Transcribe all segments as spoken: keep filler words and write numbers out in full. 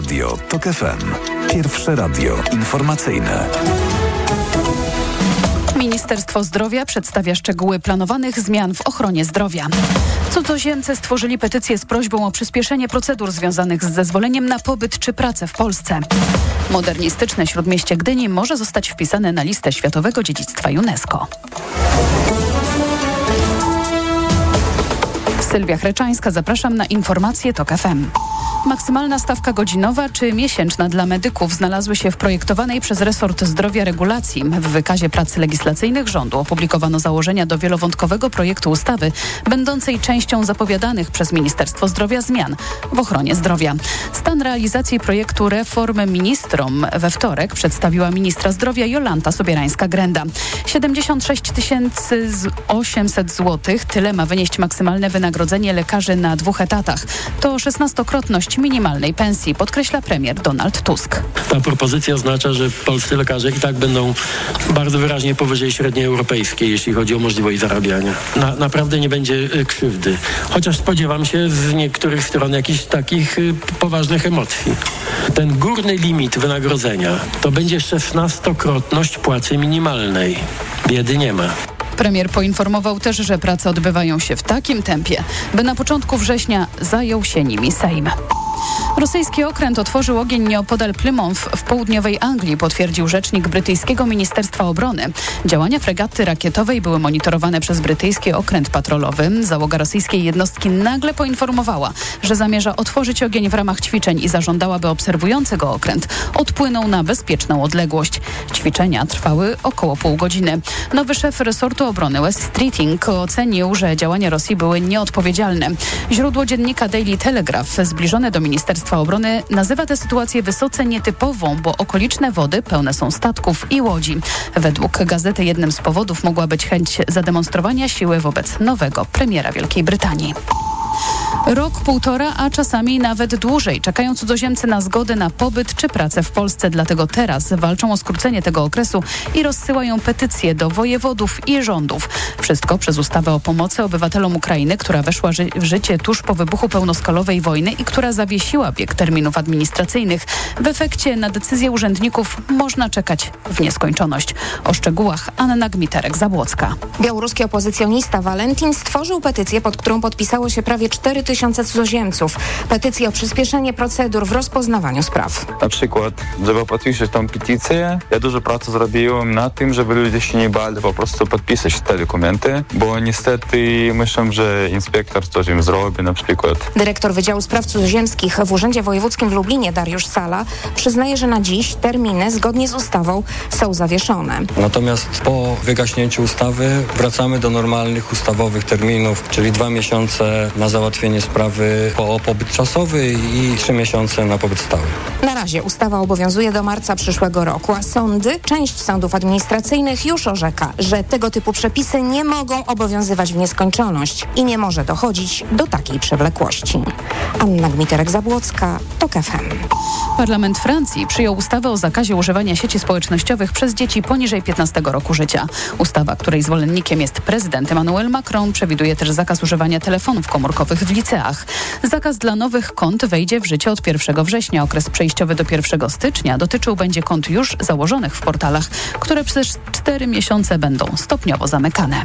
Radio TOK F M. Pierwsze radio informacyjne. Ministerstwo Zdrowia przedstawia szczegóły planowanych zmian w ochronie zdrowia. Cudzoziemcy stworzyli petycję z prośbą o przyspieszenie procedur związanych z zezwoleniem na pobyt czy pracę w Polsce. Modernistyczne Śródmieście Gdyni może zostać wpisane na listę Światowego Dziedzictwa UNESCO. Sylwia Chreczańska, zapraszam na informacje TOK F M. Maksymalna stawka godzinowa czy miesięczna dla medyków znalazły się w projektowanej przez resort zdrowia regulacji. W wykazie prac legislacyjnych rządu opublikowano założenia do wielowątkowego projektu ustawy, będącej częścią zapowiadanych przez Ministerstwo Zdrowia zmian w ochronie zdrowia. Stan realizacji projektu reformy ministrom we wtorek przedstawiła ministra zdrowia Jolanta Sobierańska-Grenda. siedemdziesiąt sześć tysięcy osiemset złotych, tyle ma wynieść maksymalne wynagrodzenie lekarzy na dwóch etatach. To szesnastokrotność minimalnej pensji, podkreśla premier Donald Tusk. Ta propozycja oznacza, że polscy lekarze i tak będą bardzo wyraźnie powyżej średniej europejskiej, jeśli chodzi o możliwość zarabiania. Na, naprawdę nie będzie y, krzywdy. Chociaż spodziewam się z niektórych stron jakichś takich y, poważnych emocji. Ten górny limit wynagrodzenia to będzie szesnastokrotność płacy minimalnej. Biedy nie ma. Premier poinformował też, że prace odbywają się w takim tempie, by na początku września zajął się nimi Sejm. Rosyjski okręt otworzył ogień nieopodal Plymouth w południowej Anglii, potwierdził rzecznik brytyjskiego Ministerstwa Obrony. Działania fregaty rakietowej były monitorowane przez brytyjski okręt patrolowy. Załoga rosyjskiej jednostki nagle poinformowała, że zamierza otworzyć ogień w ramach ćwiczeń i zażądała, by obserwujący go okręt odpłynął na bezpieczną odległość. Ćwiczenia trwały około pół godziny. Nowy szef resortu obrony Wes Streeting ocenił, że działania Rosji były nieodpowiedzialne. Źródło dziennika Daily Telegraph zbliżone do Ministerstwa Obrony nazywa tę sytuację wysoce nietypową, bo okoliczne wody pełne są statków i łodzi. Według gazety jednym z powodów mogła być chęć zademonstrowania siły wobec nowego premiera Wielkiej Brytanii. Rok, półtora, a czasami nawet dłużej czekają cudzoziemcy na zgodę na pobyt czy pracę w Polsce. Dlatego teraz walczą o skrócenie tego okresu i rozsyłają petycje do wojewodów i rządów. Wszystko przez ustawę o pomocy obywatelom Ukrainy, która weszła ży- w życie tuż po wybuchu pełnoskalowej wojny i która zawiesiła bieg terminów administracyjnych. W efekcie na decyzję urzędników można czekać w nieskończoność. O szczegółach Anna Gmiterek-Zabłocka. Białoruski opozycjonista Walentin stworzył petycję, pod którą podpisało się prawie cztery tysiące cudzoziemców. Petycja o przyspieszenie procedur w rozpoznawaniu spraw. Na przykład, żeby podpisać tą petycję, ja dużo pracy zrobiłem na tym, żeby ludzie się nie bali po prostu podpisać te dokumenty, bo niestety myślę, że inspektor coś im zrobi na przykład. Dyrektor Wydziału Spraw Cudzoziemskich w Urzędzie Wojewódzkim w Lublinie, Dariusz Sala, przyznaje, że na dziś terminy zgodnie z ustawą są zawieszone. Natomiast po wygaśnięciu ustawy wracamy do normalnych ustawowych terminów, czyli dwa miesiące na załatwienie sprawy o pobyt czasowy i trzy miesiące na pobyt stały. Na razie ustawa obowiązuje do marca przyszłego roku, a sądy, część sądów administracyjnych już orzeka, że tego typu przepisy nie mogą obowiązywać w nieskończoność i nie może dochodzić do takiej przewlekłości. Anna Gmiterek-Zabłocka, TOK F M. Parlament Francji przyjął ustawę o zakazie używania sieci społecznościowych przez dzieci poniżej piętnastego roku życia. Ustawa, której zwolennikiem jest prezydent Emmanuel Macron, przewiduje też zakaz używania telefonów komórkowych w liceach. Zakaz dla nowych kont wejdzie w życie od pierwszego września. Okres przejściowy do pierwszego stycznia dotyczył będzie kont już założonych w portalach, które przez cztery miesiące będą stopniowo zamykane.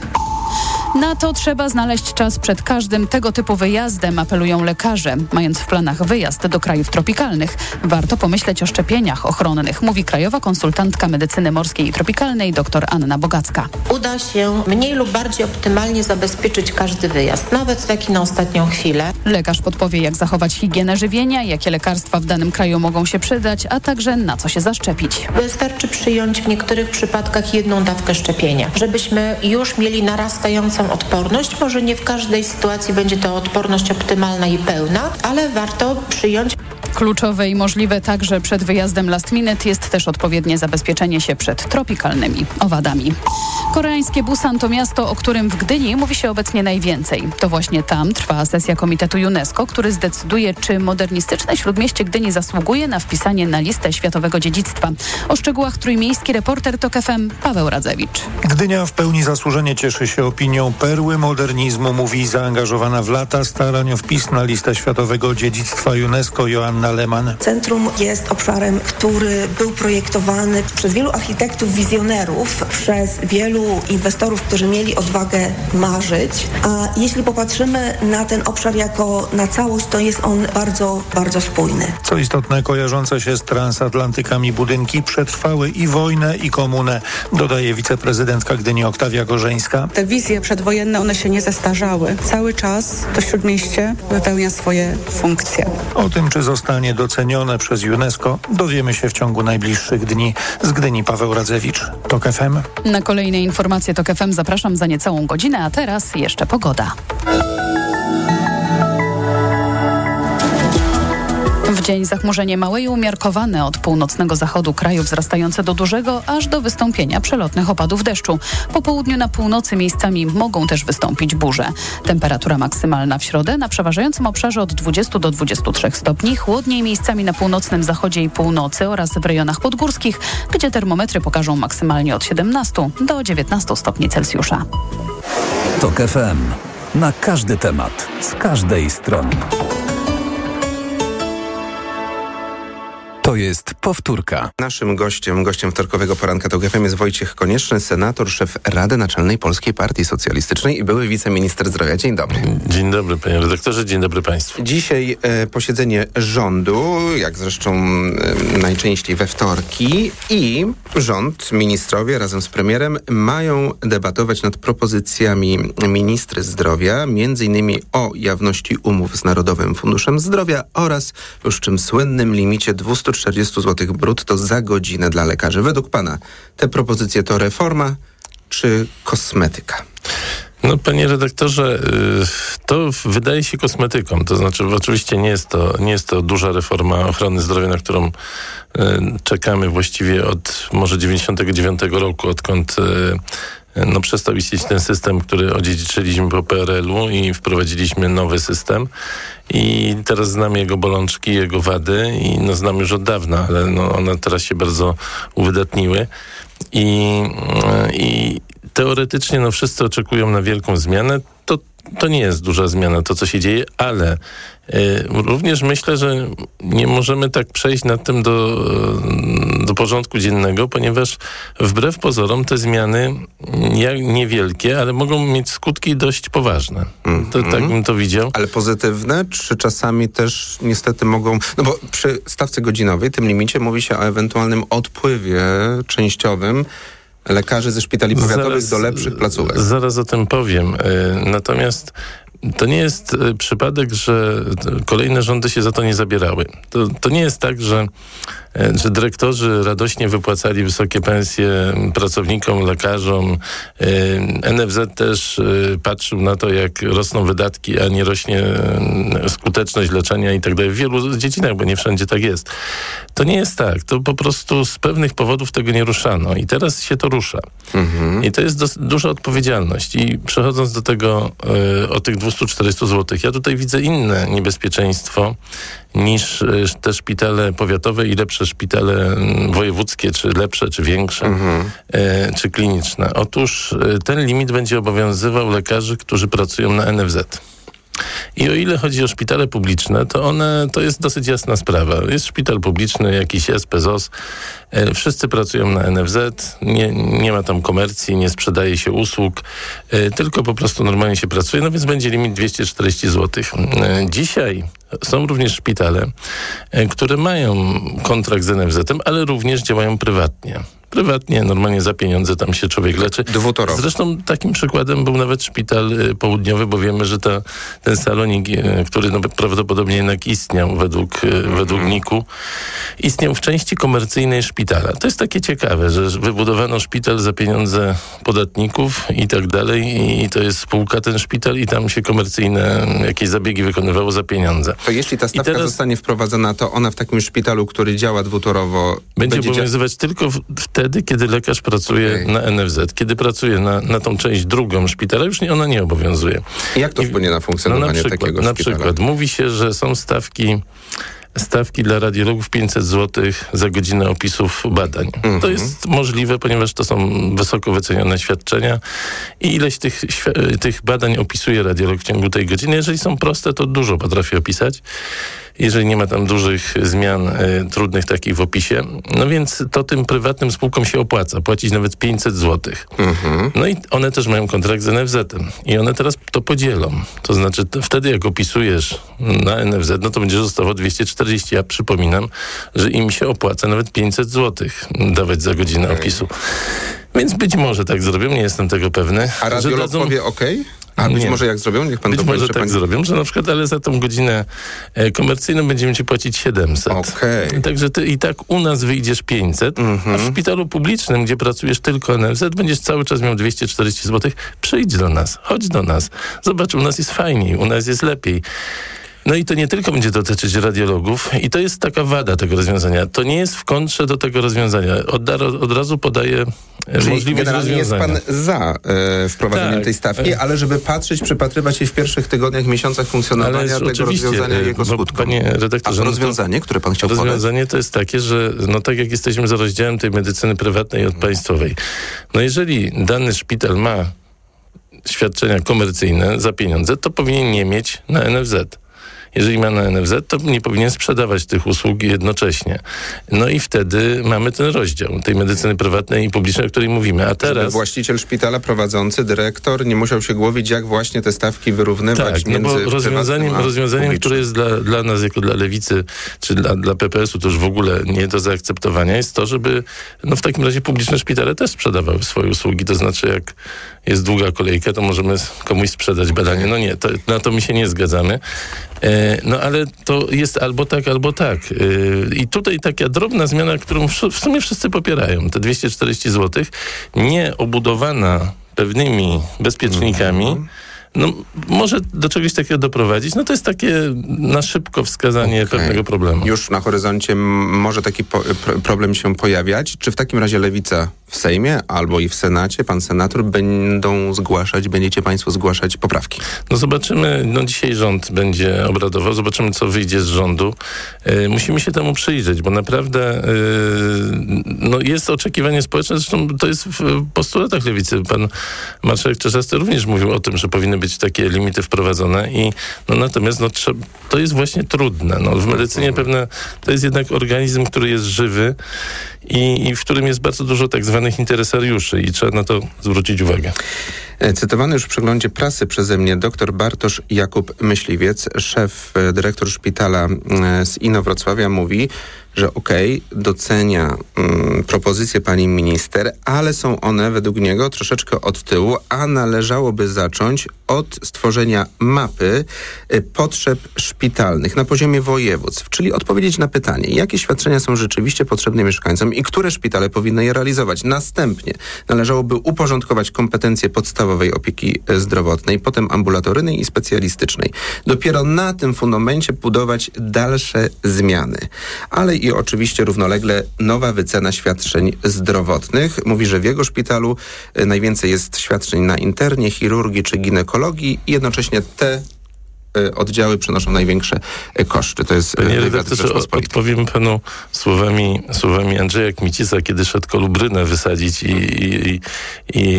Na to trzeba znaleźć czas przed każdym tego typu wyjazdem, apelują lekarze. Mając w planach wyjazd do krajów tropikalnych, warto pomyśleć o szczepieniach ochronnych, mówi krajowa konsultantka medycyny morskiej i tropikalnej dr Anna Bogacka. Uda się mniej lub bardziej optymalnie zabezpieczyć każdy wyjazd, nawet taki na ostatnią chwilę. Lekarz podpowie, jak zachować higienę żywienia, jakie lekarstwa w danym kraju mogą się przydać, a także na co się zaszczepić. Wystarczy przyjąć w niektórych przypadkach jedną dawkę szczepienia, żebyśmy już mieli narastającą odporność. Może nie w każdej sytuacji będzie to odporność optymalna i pełna, ale warto przyjąć. Kluczowe i możliwe także przed wyjazdem last minute jest też odpowiednie zabezpieczenie się przed tropikalnymi owadami. Koreańskie Busan to miasto, o którym w Gdyni mówi się obecnie najwięcej. To właśnie tam trwa sesja Komitetu UNESCO, który zdecyduje, czy modernistyczne Śródmieście Gdyni zasługuje na wpisanie na listę Światowego Dziedzictwa. O szczegółach trójmiejski reporter TOK F M Paweł Radzewicz. Gdynia w pełni zasłużenie cieszy się opinią perły modernizmu, mówi zaangażowana w lata starań o wpis na listę Światowego Dziedzictwa UNESCO Joanna Anna Lehmann. Centrum jest obszarem, który był projektowany przez wielu architektów, wizjonerów, przez wielu inwestorów, którzy mieli odwagę marzyć. A jeśli popatrzymy na ten obszar jako na całość, to jest on bardzo, bardzo spójny. Co istotne, kojarzące się z transatlantykami budynki przetrwały i wojnę, i komunę, dodaje wiceprezydentka Gdyni Oktawia Gorzeńska. Te wizje przedwojenne, one się nie zestarzały. Cały czas to Śródmieście wypełnia swoje funkcje. O tym, czy zostanie docenione przez UNESCO, dowiemy się w ciągu najbliższych dni. Z Gdyni Paweł Radzewicz, TOK F M. Na kolejne informacje TOK F M zapraszam za niecałą godzinę, a teraz jeszcze pogoda. W dzień zachmurzenie małe i umiarkowane od północnego zachodu kraju, wzrastające do dużego, aż do wystąpienia przelotnych opadów deszczu. Po południu na północy miejscami mogą też wystąpić burze. Temperatura maksymalna w środę na przeważającym obszarze od dwudziestu do dwudziestu trzech stopni, chłodniej miejscami na północnym zachodzie i północy oraz w rejonach podgórskich, gdzie termometry pokażą maksymalnie od siedemnastu do dziewiętnastu stopni Celsjusza. TOK F M. Na każdy temat, z każdej strony. To jest powtórka. Naszym gościem, gościem wtorkowego poranka TOK F M jest Wojciech Konieczny, senator, szef Rady Naczelnej Polskiej Partii Socjalistycznej i były wiceminister zdrowia. Dzień dobry. Dzień dobry, panie redaktorze, dzień dobry państwu. Dzisiaj e, posiedzenie rządu, jak zresztą e, najczęściej we wtorki, i rząd, ministrowie razem z premierem mają debatować nad propozycjami ministry zdrowia, między innymi o jawności umów z Narodowym Funduszem Zdrowia oraz już czym słynnym limicie dwieście czterdzieści złotych brutto za godzinę dla lekarzy. Według pana te propozycje to reforma czy kosmetyka? No, panie redaktorze, to wydaje się kosmetyką. To znaczy, oczywiście nie jest to, nie jest to duża reforma ochrony zdrowia, na którą czekamy właściwie od może dziewięćdziesiątego dziewiątego roku, odkąd no, przestał istnieć ten system, który odziedziczyliśmy po P R L u i wprowadziliśmy nowy system. I teraz znamy jego bolączki, jego wady i no, znam już od dawna, ale no, one teraz się bardzo uwydatniły. I, i teoretycznie no, wszyscy oczekują na wielką zmianę. To, to nie jest duża zmiana, to co się dzieje, ale y, również myślę, że nie możemy tak przejść nad tym do, do porządku dziennego, ponieważ wbrew pozorom te zmiany jak niewielkie, ale mogą mieć skutki dość poważne. Mm-hmm. To, tak bym to widział. Ale pozytywne, czy czasami też niestety mogą... No bo przy stawce godzinowej, tym limicie, mówi się o ewentualnym odpływie częściowym lekarzy ze szpitali powiatowych zaraz, do lepszych placówek. Zaraz o tym powiem. Natomiast to nie jest przypadek, że kolejne rządy się za to nie zabierały. To, to nie jest tak, że, że dyrektorzy radośnie wypłacali wysokie pensje pracownikom, lekarzom. N F Z też patrzył na to, jak rosną wydatki, a nie rośnie skuteczność leczenia i tak dalej. W wielu dziedzinach, bo nie wszędzie tak jest. To nie jest tak. To po prostu z pewnych powodów tego nie ruszano i teraz się to rusza. Mhm. I to jest dos- duża odpowiedzialność. I przechodząc do tego, y, o tych dwieście czterdzieści złotych, ja tutaj widzę inne niebezpieczeństwo niż y, te szpitale powiatowe i lepsze szpitale wojewódzkie, czy lepsze, czy większe, mhm. y, czy kliniczne. Otóż y, ten limit będzie obowiązywał lekarzy, którzy pracują na N F Z. I o ile chodzi o szpitale publiczne, to one, to jest dosyć jasna sprawa. Jest szpital publiczny, jakiś S P Z O S, e, wszyscy pracują na N F Z, nie, nie ma tam komercji, nie sprzedaje się usług, e, tylko po prostu normalnie się pracuje, no więc będzie limit dwieście czterdzieści złotych. E, dzisiaj są również szpitale, e, które mają kontrakt z N F Z-em, ale również działają prywatnie. Prywatnie, normalnie za pieniądze tam się człowiek leczy. Dwutorowo. Zresztą takim przykładem był nawet szpital y, południowy, bo wiemy, że ta, ten salonik, y, który no, prawdopodobnie jednak istniał według, y, mm. według N I K u, istniał w części komercyjnej szpitala. To jest takie ciekawe, że wybudowano szpital za pieniądze podatników i tak dalej i to jest spółka ten szpital i tam się komercyjne jakieś zabiegi wykonywało za pieniądze. To jeśli ta stawka teraz zostanie wprowadzona, to ona w takim szpitalu, który działa dwutorowo... Będzie, będzie obowiązywać dzia- tylko w, wtedy, kiedy lekarz pracuje okay. na N F Z. Kiedy pracuje na, na tą część drugą szpitala, już nie, ona nie obowiązuje. I jak to wpłynie na funkcjonowanie no na przykład, takiego na szpitala? Na przykład mówi się, że są stawki stawki dla radiologów pięćset złotych za godzinę opisów badań. Mm-hmm. To jest możliwe, ponieważ to są wysoko wycenione świadczenia i ileś tych, tych badań opisuje radiolog w ciągu tej godziny. Jeżeli są proste, to dużo potrafi opisać. jeżeli nie ma tam dużych zmian y, trudnych takich w opisie. No więc to tym prywatnym spółkom się opłaca, płacić nawet pięćset złotych. Mhm. No i one też mają kontrakt z N F Z-em i one teraz to podzielą. To znaczy to wtedy jak opisujesz na N F Z, no to będziesz dostawał dwieście czterdzieści. Ja przypominam, że im się opłaca nawet pięćset złotych dawać za godzinę okay. opisu. Więc być może tak zrobią, nie jestem tego pewny. A radiolog dadzą... powie okej? Okay? A być nie. może jak zrobią? Niech pan być może tak pani... zrobią, że na przykład, ale za tą godzinę e, komercyjną będziemy ci płacić siedemset. Okay. Także ty i tak u nas wyjdziesz pięćset, mm-hmm. a w szpitalu publicznym, gdzie pracujesz tylko N F Z, będziesz cały czas miał dwieście czterdzieści złotych. Przyjdź do nas, chodź do nas. Zobacz, u nas jest fajniej, u nas jest lepiej. No i to nie tylko będzie dotyczyć radiologów i to jest taka wada tego rozwiązania. To nie jest w kontrze do tego rozwiązania. Od, od razu podaję Czyli możliwość generalnie rozwiązania. jest pan za e, wprowadzeniem tak. tej stawki, ale żeby patrzeć, przypatrywać się w pierwszych tygodniach, miesiącach funkcjonowania ale tego rozwiązania i jego skutkom. Panie redaktorze, A rozwiązanie, które pan chciał podać? Rozwiązanie to jest takie, że no tak jak jesteśmy za rozdziałem tej medycyny prywatnej od państwowej. No jeżeli dany szpital ma świadczenia komercyjne za pieniądze, to powinien nie mieć na N F Z. Jeżeli ma na N F Z, to nie powinien sprzedawać tych usług jednocześnie. No i wtedy mamy ten rozdział tej medycyny prywatnej i publicznej, o której mówimy. A teraz... Żeby właściciel szpitala, prowadzący, dyrektor nie musiał się głowić, jak właśnie te stawki wyrównywać tak, między no bo rozwiązaniem, rozwiązaniem które jest dla, dla nas, jako dla Lewicy, czy dla, dla P P S u, to już w ogóle nie do zaakceptowania, jest to, żeby no w takim razie publiczne szpitale też sprzedawały swoje usługi. To znaczy, jak jest długa kolejka, to możemy komuś sprzedać badanie. No nie, to, na to my się nie zgadzamy. E, no ale to jest albo tak, albo tak. E, I tutaj taka drobna zmiana, którą w, w sumie wszyscy popierają, te dwieście czterdzieści złotych, nie obudowana pewnymi bezpiecznikami, mm-hmm. no może do czegoś takiego doprowadzić. No to jest takie na szybko wskazanie okay. pewnego problemu. Już na horyzoncie m- może taki po- pr- problem się pojawiać. Czy w takim razie Lewica w Sejmie albo i w Senacie, pan senator, będą zgłaszać, będziecie państwo zgłaszać poprawki? No zobaczymy, no dzisiaj rząd będzie obradował, zobaczymy, co wyjdzie z rządu. Yy, musimy się temu przyjrzeć, bo naprawdę yy, no jest oczekiwanie społeczne, zresztą to jest w postulatach Lewicy. Pan marszałek Czarzasty również mówił o tym, że powinny być takie limity wprowadzone i no natomiast no, trzeba, to jest właśnie trudne. No, w medycynie pewne, to jest jednak organizm, który jest żywy i, i w którym jest bardzo dużo tak zwanych interesariuszy i trzeba na to zwrócić uwagę. Cytowany już w przeglądzie prasy przeze mnie dr Bartosz Jakub Myśliwiec, szef, dyrektor szpitala z Inowrocławia, mówi, że okej, okay, docenia mm, propozycje pani minister, ale są one według niego troszeczkę od tyłu, a należałoby zacząć od stworzenia mapy y, potrzeb szpitalnych na poziomie województw, czyli odpowiedzieć na pytanie, jakie świadczenia są rzeczywiście potrzebne mieszkańcom i które szpitale powinny je realizować. Następnie należałoby uporządkować kompetencje podstawowej opieki zdrowotnej, potem ambulatoryjnej i specjalistycznej. Dopiero na tym fundamencie budować dalsze zmiany. Ale i oczywiście równolegle nowa wycena świadczeń zdrowotnych. Mówi, że w jego szpitalu najwięcej jest świadczeń na internie, chirurgii czy ginekologii i jednocześnie te oddziały przynoszą największe koszty. To jest Panie redaktorze, odpowiem panu słowami, słowami Andrzeja Kmicica, kiedy szedł kolubrynę wysadzić i, i, i,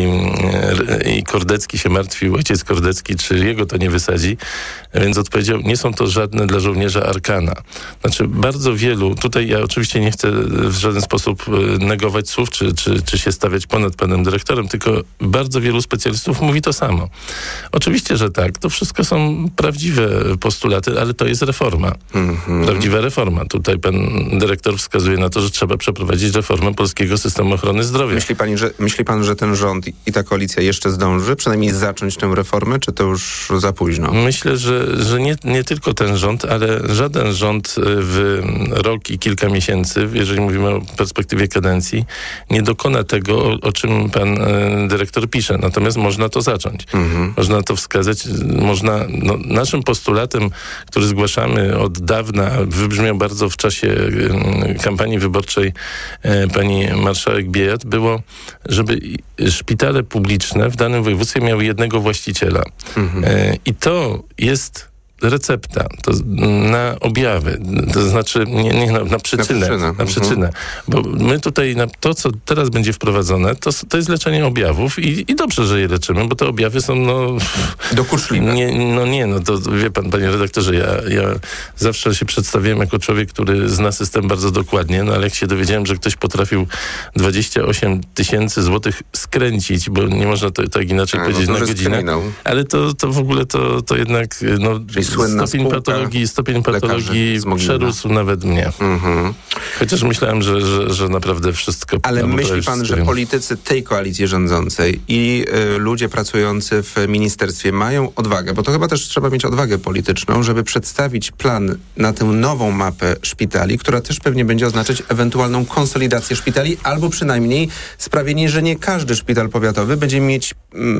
i Kordecki się martwił, ojciec Kordecki, czy jego to nie wysadzi. Więc odpowiedział, nie są to żadne dla żołnierza arkana. Znaczy bardzo wielu, tutaj ja oczywiście nie chcę w żaden sposób negować słów, czy, czy, czy się stawiać ponad panem dyrektorem, tylko bardzo wielu specjalistów mówi to samo. Oczywiście, że tak. To wszystko są prawdziwe postulaty, ale to jest reforma. Mm-hmm. Prawdziwa reforma. Tutaj pan dyrektor wskazuje na to, że trzeba przeprowadzić reformę polskiego systemu ochrony zdrowia. Myśli pani, że, myśli pan, że ten rząd i ta koalicja jeszcze zdąży przynajmniej zacząć tę reformę, czy to już za późno? Myślę, że, że nie, nie tylko ten rząd, ale żaden rząd w rok i kilka miesięcy, jeżeli mówimy o perspektywie kadencji, nie dokona tego, o, o czym pan e, dyrektor pisze. Natomiast można to zacząć. Mm-hmm. Można to wskazać. Można, no, naszym postulatem, który zgłaszamy od dawna, wybrzmiał bardzo w czasie kampanii wyborczej e, pani marszałek Biejat, było, żeby szpitale publiczne w danym województwie miały jednego właściciela. Mhm. E, I to jest recepta to na objawy, to znaczy nie, nie na, na przyczynę, na przyczynę, na przyczynę. Mhm. Bo my tutaj na to, co teraz będzie wprowadzone, to, to jest leczenie objawów i, i dobrze, że je leczymy, bo te objawy są no... dokuczliwe. Nie, no nie, no to wie pan, panie redaktorze, ja, ja zawsze się przedstawiłem jako człowiek, który zna system bardzo dokładnie, no ale jak się dowiedziałem, że ktoś potrafił dwadzieścia osiem tysięcy złotych skręcić, bo nie można to tak inaczej A, powiedzieć no na godzinę, kryminał. Ale to, to w ogóle to, to jednak no, stopień patologii, stopień patologii przerósł nawet mnie. Mhm. Chociaż myślałem, że, że, że naprawdę wszystko... Ale myśli pan, że politycy tej koalicji rządzącej i y, ludzie pracujący w ministerstwie mają odwagę, bo to chyba też trzeba mieć odwagę polityczną, żeby przedstawić plan na tę nową mapę szpitali, która też pewnie będzie oznaczać ewentualną konsolidację szpitali, albo przynajmniej sprawienie, że nie każdy szpital powiatowy będzie mieć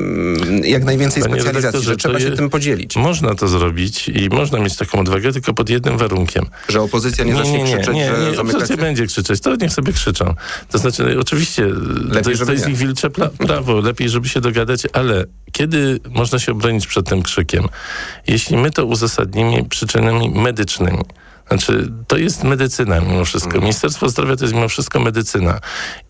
mm, jak najwięcej Panie specjalizacji, że trzeba się je, tym podzielić. Można to zrobić i można mieć taką odwagę, tylko pod jednym warunkiem. Że opozycja nie, nie zacznie nie, krzyczeć, nie, nie, że nie, zamykacie... opozycja będzie krzyczeć, to niech sobie krzyczą. To znaczy, oczywiście, lepiej, to jest, to jest ich wilcze prawo, lepiej, żeby się dogadać, ale kiedy można się obronić przed tym krzykiem? Jeśli my to uzasadnimy przyczynami medycznymi. Znaczy, to jest medycyna mimo wszystko. Mm. Ministerstwo Zdrowia to jest mimo wszystko medycyna.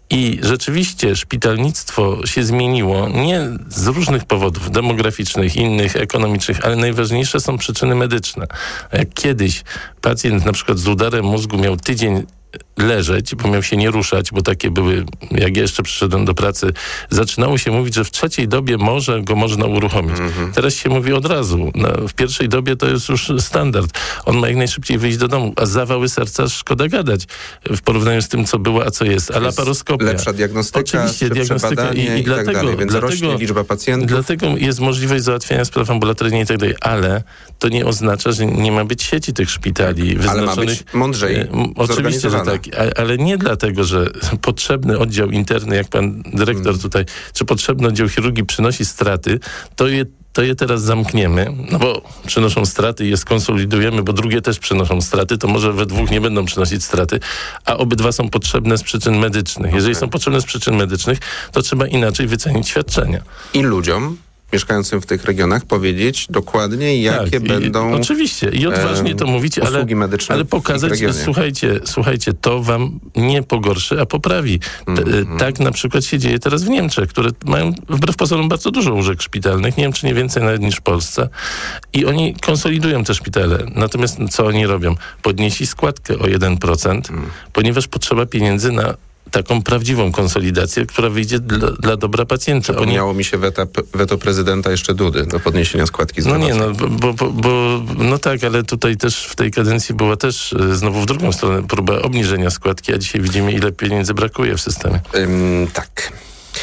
I rzeczywiście szpitalnictwo się zmieniło nie z różnych powodów demograficznych, innych, ekonomicznych, ale najważniejsze są przyczyny medyczne. Jak kiedyś pacjent na przykład z udarem mózgu miał tydzień leżeć, bo miał się nie ruszać, bo takie były, jak ja jeszcze przyszedłem do pracy, zaczynało się mówić, że w trzeciej dobie może go można uruchomić. Mm-hmm. Teraz się mówi od razu. No, w pierwszej dobie to jest już standard. On ma jak najszybciej wyjść do domu, a zawały serca szkoda gadać w porównaniu z tym, co było, a co jest. A laparoskopia. Lepsza diagnostyka, oczywiście diagnostyka i, i, i dlatego, tak dalej, więc dlatego, rośnie liczba pacjentów. Dlatego jest możliwość załatwiania spraw ambulatoryjnych i tak dalej, ale to nie oznacza, że nie ma być sieci tych szpitali wyznaczonych. Ale ma być mądrzej e, Oczywiście, że tak, ale nie dlatego, że potrzebny oddział interny, jak pan dyrektor hmm. tutaj, czy potrzebny oddział chirurgii przynosi straty, to je, to je teraz zamkniemy, no bo przynoszą straty i je skonsolidujemy, bo drugie też przynoszą straty, to może we dwóch nie będą przynosić straty, a obydwa są potrzebne z przyczyn medycznych. Jeżeli okay. są potrzebne z przyczyn medycznych, to trzeba inaczej wycenić świadczenia. I ludziom mieszkającym w tych regionach powiedzieć dokładnie, jakie tak, będą i, oczywiście i odważnie to mówić, ale, ale pokazać, słuchajcie, słuchajcie, to wam nie pogorszy, a poprawi. Mm, T, mm. Tak na przykład się dzieje teraz w Niemczech, które mają wbrew pozorom bardzo dużo łóżek szpitalnych, nie wiem czy nie więcej nawet niż w Polsce i oni konsolidują te szpitale. Natomiast co oni robią? Podnieśli składkę o jeden procent, mm. ponieważ potrzeba pieniędzy na taką prawdziwą konsolidację, która wyjdzie dla, dla dobra pacjenta. Przypomniało Oni... mi się weta, weto prezydenta jeszcze Dudy do podniesienia składki zdrowotnej. No nie, no, bo, bo, bo, no tak, ale tutaj też w tej kadencji była też znowu w drugą stronę próba obniżenia składki, a dzisiaj widzimy, ile pieniędzy brakuje w systemie. Ym, tak.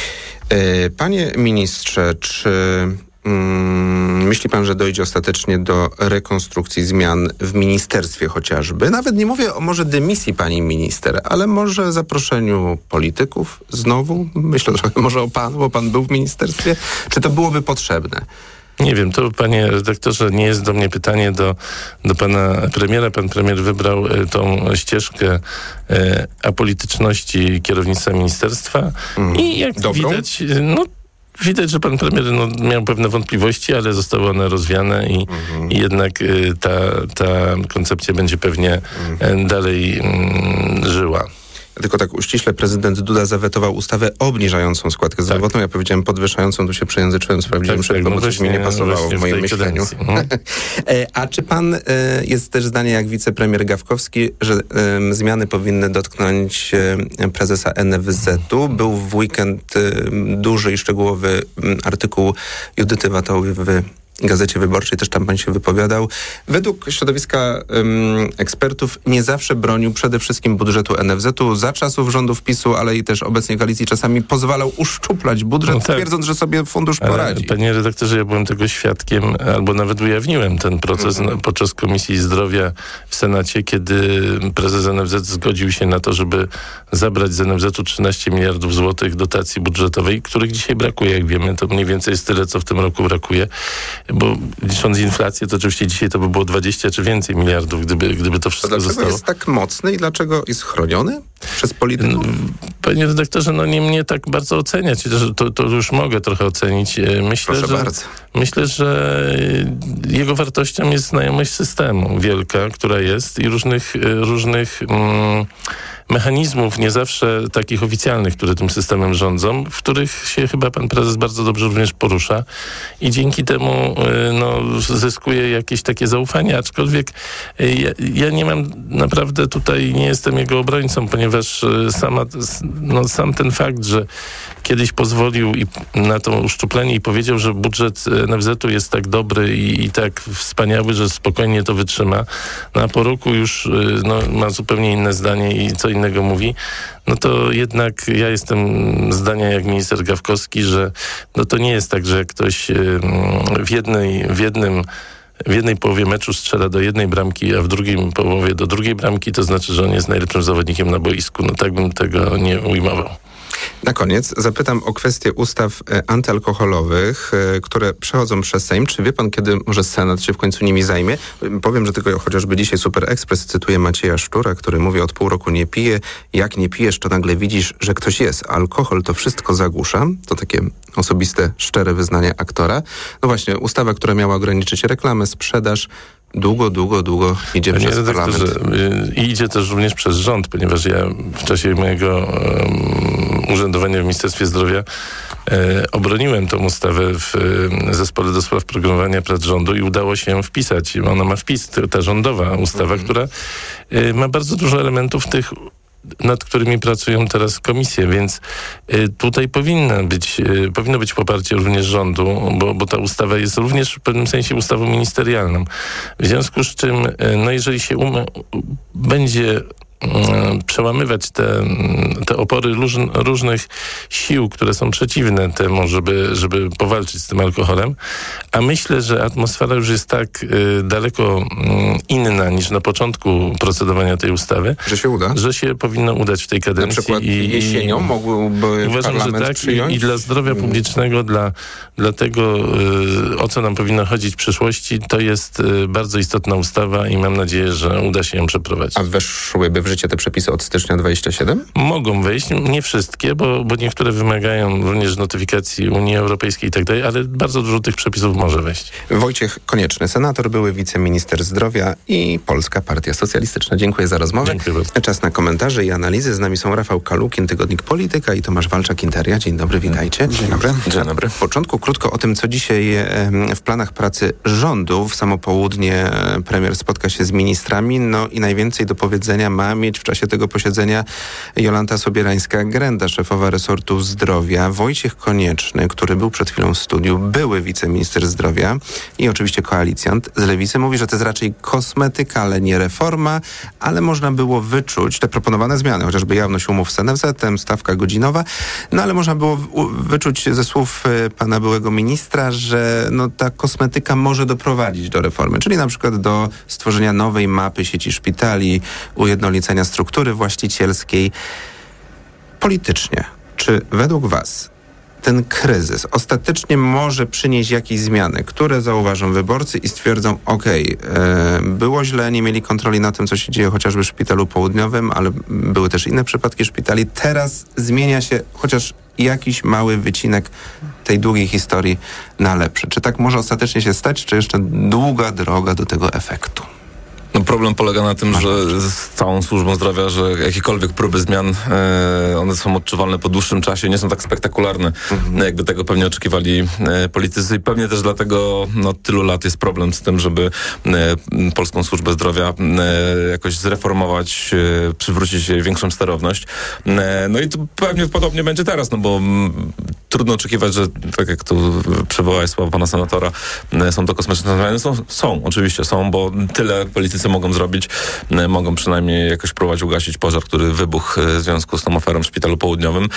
Yy, panie ministrze, czy myśli pan, że dojdzie ostatecznie do rekonstrukcji zmian w ministerstwie chociażby? Nawet nie mówię o może dymisji pani minister, ale może zaproszeniu polityków znowu? Myślę trochę może o panu, bo pan był w ministerstwie. Czy to byłoby potrzebne? Nie wiem, to panie redaktorze nie jest do mnie pytanie do, do pana premiera. Pan premier wybrał y, tą ścieżkę y, apolityczności kierownictwa ministerstwa mm. i jak Dobrą? widać, no Widać, że pan premier no, miał pewne wątpliwości, ale zostały one rozwiane i, mhm. i jednak y, ta, ta koncepcja będzie pewnie mhm. y, dalej y, żyła. Tylko tak uściśle, prezydent Duda zawetował ustawę obniżającą składkę zdrowotną. Tak. Ja powiedziałem podwyższającą, tu się przejęzyczyłem, sprawdziłem tak, szybko, tak, no bo coś mi nie pasowało w moim myśleniu. Mhm. A czy pan, y, jest też zdanie jak wicepremier Gawkowski, że y, zmiany powinny dotknąć y, prezesa N F Z-u? Był w weekend y, duży i szczegółowy y, artykuł Judyty Watałowej w Gazecie Wyborczej, też tam pan się wypowiadał. Według środowiska um, ekspertów nie zawsze bronił przede wszystkim budżetu N F Z-u. Za czasów rządów PiSu, ale i też obecnej koalicji czasami pozwalał uszczuplać budżet, no tak. twierdząc, że sobie fundusz poradzi. Ale, panie redaktorze, ja byłem tego świadkiem, albo nawet ujawniłem ten proces mm-hmm. podczas Komisji Zdrowia w Senacie, kiedy prezes N F Z zgodził się na to, żeby zabrać z N F Z-u trzynaście miliardów złotych dotacji budżetowej, których dzisiaj brakuje, jak wiemy. To mniej więcej jest tyle, co w tym roku brakuje. bo licząc inflację, to oczywiście dzisiaj to by było dwadzieścia czy więcej miliardów, gdyby, gdyby to wszystko to dlaczego zostało. Dlaczego jest tak mocny i dlaczego jest chroniony przez polityków? Panie redaktorze, no nie mnie tak bardzo oceniać, to, to już mogę trochę ocenić. Myślę, Proszę że, bardzo. myślę, że jego wartością jest znajomość systemu wielka, która jest i różnych, różnych mm, mechanizmów, nie zawsze takich oficjalnych, które tym systemem rządzą, w których się chyba pan prezes bardzo dobrze również porusza i dzięki temu no, zyskuje jakieś takie zaufanie, aczkolwiek ja, ja nie mam naprawdę tutaj, nie jestem jego obrońcą, ponieważ sama, no, sam ten fakt, że kiedyś pozwolił i na to uszczuplenie i powiedział, że budżet N F Z-u jest tak dobry i, i tak wspaniały, że spokojnie to wytrzyma, no, a po roku już no, ma zupełnie inne zdanie i co innego mówi, no to jednak ja jestem zdania jak minister Gawkowski, że no to nie jest tak, że jak ktoś w jednej, w jednym w jednej połowie meczu strzela do jednej bramki, a w drugiej połowie do drugiej bramki, to znaczy, że on jest najlepszym zawodnikiem na boisku. No tak bym tego nie ujmował. Na koniec zapytam o kwestię ustaw antyalkoholowych, które przechodzą przez Sejm. Czy wie pan, kiedy może Senat się w końcu nimi zajmie? Powiem, że tylko chociażby dzisiaj Super Express cytuje Macieja Szczura, który mówi: od pół roku nie pije. Jak nie pijesz, to nagle widzisz, że ktoś jest. Alkohol to wszystko zagłusza. To takie osobiste, szczere wyznanie aktora. No właśnie, ustawa, która miała ograniczyć reklamę, sprzedaż, długo, długo, długo idzie Panie przez parlament. I idzie też również przez rząd, ponieważ ja w czasie mojego um, urzędowania w Ministerstwie Zdrowia e, obroniłem tą ustawę w e, Zespole do Spraw Programowania Prac Rządu i udało się wpisać. Ona ma wpis, ta rządowa ustawa, mm. która e, ma bardzo dużo elementów tych, nad którymi pracują teraz komisje, więc y, tutaj powinna być, y, powinno być poparcie również rządu, bo, bo ta ustawa jest również w pewnym sensie ustawą ministerialną. W związku z czym, y, no jeżeli się um, będzie przełamywać te, te opory róż, różnych sił, które są przeciwne temu, żeby, żeby powalczyć z tym alkoholem, a myślę, że atmosfera już jest tak y, daleko y, inna niż na początku procedowania tej ustawy, że się uda, że się powinno udać w tej kadencji. Na przykład i, jesienią mogłyby uważam, parlament że tak przyjąć? I, i dla zdrowia publicznego, dla, dla tego, y, o co nam powinno chodzić w przyszłości, to jest y, bardzo istotna ustawa i mam nadzieję, że uda się ją przeprowadzić. A weszłyby w życie te przepisy od stycznia dwudziestego siódmego? Mogą wejść, nie wszystkie, bo, bo niektóre wymagają również notyfikacji Unii Europejskiej i tak dalej, ale bardzo dużo tych przepisów może wejść. Wojciech Konieczny, senator, były wiceminister zdrowia i Polska Partia Socjalistyczna. Dziękuję za rozmowę. Dziękuję bardzo. Czas na komentarze i analizy. Z nami są Rafał Kalukin, Tygodnik Polityka, i Tomasz Walczak, Interia. Dzień dobry, witajcie. Dzień dobry. Dzień dobry. W początku krótko o tym, co dzisiaj w planach pracy rządu. W samo południe premier spotka się z ministrami, no i najwięcej do powiedzenia ma mieć w czasie tego posiedzenia Jolanta Sobierańska-Grenda, szefowa resortu zdrowia. Wojciech Konieczny, który był przed chwilą w studiu, były wiceminister zdrowia i oczywiście koalicjant z Lewicy, mówi, że to jest raczej kosmetyka, ale nie reforma, ale można było wyczuć te proponowane zmiany, chociażby jawność umów z N F Z-em, stawka godzinowa, no ale można było wyczuć ze słów pana byłego ministra, że no, ta kosmetyka może doprowadzić do reformy, czyli na przykład do stworzenia nowej mapy sieci szpitali, ujednolicenia struktury właścicielskiej. Politycznie, czy według was ten kryzys ostatecznie może przynieść jakieś zmiany, które zauważą wyborcy i stwierdzą: okej, okay, było źle, nie mieli kontroli na tym, co się dzieje chociażby w szpitalu południowym, ale były też inne przypadki szpitali. Teraz zmienia się chociaż jakiś mały wycinek tej długiej historii na lepsze. Czy tak może ostatecznie się stać, czy jeszcze długa droga do tego efektu? No, problem polega na tym, że z całą służbą zdrowia, że jakiekolwiek próby zmian, e, one są odczuwalne po dłuższym czasie, nie są tak spektakularne, mhm. jakby tego pewnie oczekiwali e, politycy, i pewnie też dlatego no, tylu lat jest problem z tym, żeby e, polską służbę zdrowia e, jakoś zreformować, e, przywrócić jej większą sterowność. E, no i to pewnie podobnie będzie teraz, no bo m, trudno oczekiwać, że tak jak tu przywołałeś słowa pana senatora, e, są to kosmetyczne zmiany. Są, są, oczywiście są, bo tyle politycy mogą zrobić, mogą przynajmniej jakoś próbować ugasić pożar, który wybuchł w związku z tą aferą w szpitalu południowym.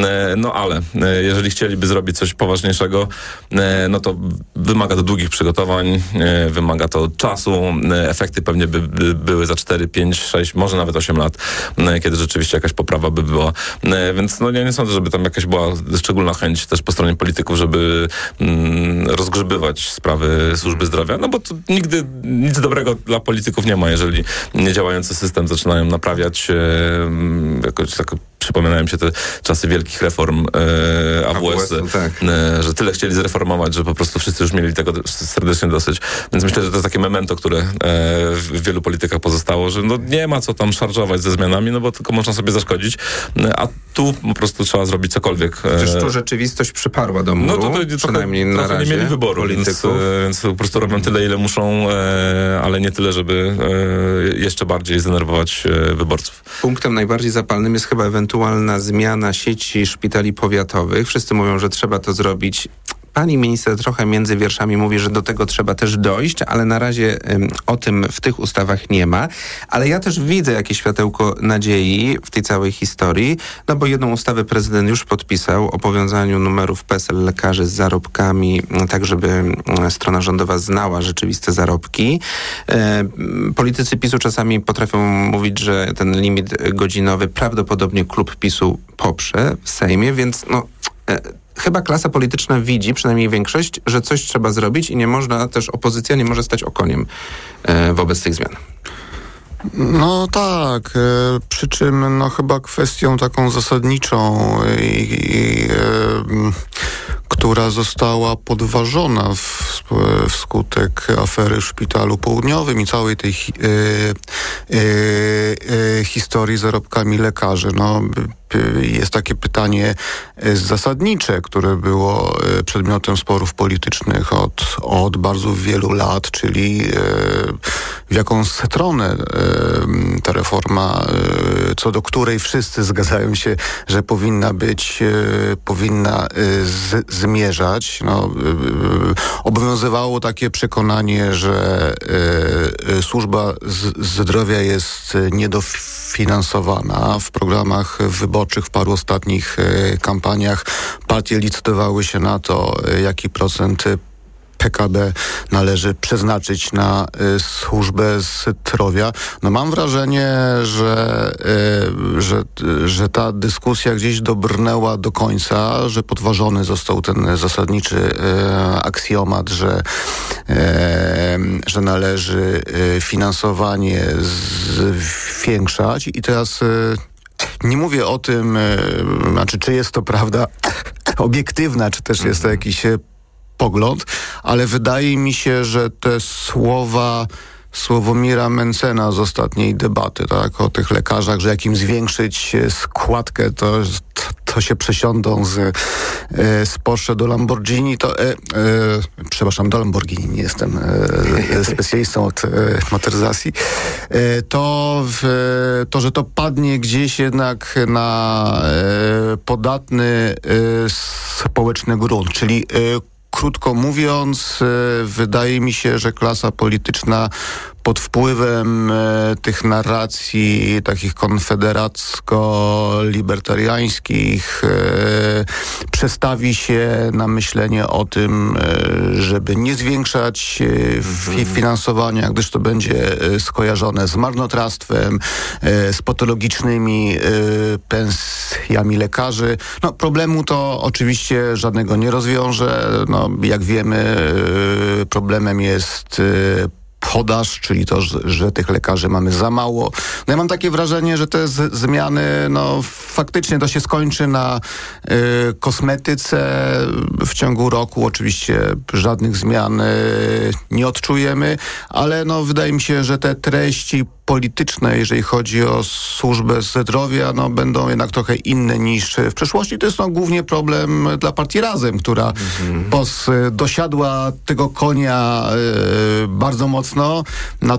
No ale jeżeli chcieliby zrobić coś poważniejszego, no to wymaga to długich przygotowań, wymaga to czasu. Efekty pewnie by, by były za cztery, pięć, sześć, może nawet osiem lat, kiedy rzeczywiście jakaś poprawa by była. Więc no nie, nie sądzę, żeby tam jakaś była szczególna chęć chęć też po stronie polityków, żeby mm, rozgrzebywać sprawy służby zdrowia, no bo to nigdy nic dobrego dla polityków nie ma, jeżeli niedziałający system zaczynają naprawiać, e, jakoś tak przypominają się te czasy wielkich reform e, A W S, tak. e, że tyle chcieli zreformować, że po prostu wszyscy już mieli tego serdecznie dosyć. Więc myślę, że to jest takie memento, które e, w wielu politykach pozostało, że no nie ma co tam szarżować ze zmianami, no bo tylko można sobie zaszkodzić, a tu po prostu trzeba zrobić cokolwiek. Przecież tu rzeczywistość przyparła do muru, no to, to przynajmniej trochę, na trochę razie nie mieli wyboru, więc, więc po prostu robią tyle, ile muszą, e, ale nie tyle, żeby e, jeszcze bardziej zdenerwować e, wyborców. Punktem najbardziej zapalnym jest chyba ewentualna zmiana sieci szpitali powiatowych. Wszyscy mówią, że trzeba to zrobić. Pani minister trochę między wierszami mówi, że do tego trzeba też dojść, ale na razie um, o tym w tych ustawach nie ma. Ale ja też widzę jakieś światełko nadziei w tej całej historii, no bo jedną ustawę prezydent już podpisał o powiązaniu numerów P E S E L lekarzy z zarobkami, tak żeby strona rządowa znała rzeczywiste zarobki. E, politycy PiSu czasami potrafią mówić, że ten limit godzinowy prawdopodobnie klub PiSu poprze w Sejmie, więc no... E, Chyba klasa polityczna widzi, przynajmniej większość, że coś trzeba zrobić i nie można, też opozycja nie może stać okoniem e, wobec tych zmian. No tak, e, przy czym no chyba kwestią taką zasadniczą, i, i, e, która została podważona w, wskutek afery w Szpitalu Południowym i całej tej hi, e, e, e, historii z zarobkami lekarzy. No, jest takie pytanie zasadnicze, które było przedmiotem sporów politycznych od, od bardzo wielu lat, czyli w jaką stronę ta reforma, co do której wszyscy zgadzają się, że powinna być, powinna z, zmierzać. No, obowiązywało takie przekonanie, że służba zdrowia jest niedofinansowana. W programach wyborczych w paru ostatnich e, kampaniach partie licytowały się na to, e, jaki procent P K B należy przeznaczyć na y, służbę zdrowia. No mam wrażenie, że, y, że, y, że ta dyskusja gdzieś dobrnęła do końca, że podważony został ten zasadniczy y, aksjomat, że, y, że należy y, finansowanie zwiększać i teraz y, nie mówię o tym, y, znaczy czy jest to prawda obiektywna, czy też jest to jakiś pogląd, ale wydaje mi się, że te słowa Sławomira Mencena z ostatniej debaty, tak, o tych lekarzach, że jak im zwiększyć składkę, to, to się przesiądą z, z Porsche do Lamborghini, to e, e, przepraszam, do Lamborghini, nie jestem e, specjalistą od e, motoryzacji, e, to, w, to, że to padnie gdzieś jednak na e, podatny e, społeczny grunt, czyli e, krótko mówiąc, wydaje mi się, że klasa polityczna pod wpływem e, tych narracji takich konfederacko-libertariańskich e, przestawi się na myślenie o tym, e, żeby nie zwiększać e, fi- finansowania, gdyż to będzie e, skojarzone z marnotrawstwem, e, z patologicznymi e, pensjami lekarzy. No, problemu to oczywiście żadnego nie rozwiąże. No, jak wiemy, e, problemem jest e, podaż, czyli to, że, że tych lekarzy mamy za mało. No ja mam takie wrażenie, że te z, zmiany, no faktycznie to się skończy na y, kosmetyce. W ciągu roku oczywiście żadnych zmian y, nie odczujemy, ale no wydaje mi się, że te treści polityczne, jeżeli chodzi o służbę zdrowia, no będą jednak trochę inne niż w przeszłości. To jest no głównie problem dla partii Razem, która mm-hmm. pos, dosiadła tego konia y, bardzo mocno.